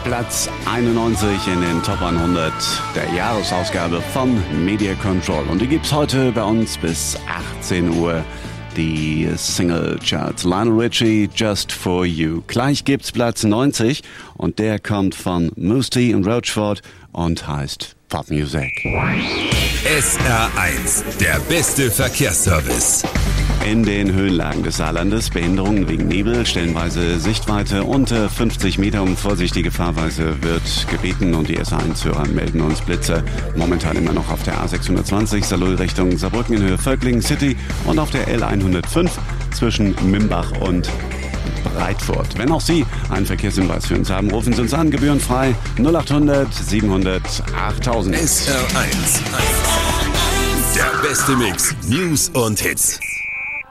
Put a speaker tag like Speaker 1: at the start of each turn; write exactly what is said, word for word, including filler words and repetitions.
Speaker 1: Platz einundneunzig in den Top hundert der Jahresausgabe von Media Control. Und die gibt's heute bei uns bis achtzehn Uhr. Die Single Charts. Lionel Richie, Just For You. Gleich gibt's Platz neunzig und der kommt von Mousse T und Roachford und heißt Pop Music.
Speaker 2: S R eins, der beste Verkehrsservice.
Speaker 1: In den Höhenlagen des Saarlandes Behinderungen wegen Nebel, stellenweise Sichtweite unter fünfzig Meter. Um vorsichtige Fahrweise wird gebeten und die S R eins-Hörer melden uns Blitzer. Momentan immer noch auf der A sechshundertzwanzig Saarlouis Richtung Saarbrücken in Höhe Völklingen City und auf der L hundertfünf zwischen Mimbach und Breitfurt. Wenn auch Sie einen Verkehrshinweis für uns haben, rufen Sie uns an, gebührenfrei null achthundert siebenhundert achttausend.
Speaker 2: S R eins, der beste Mix, News und Hits.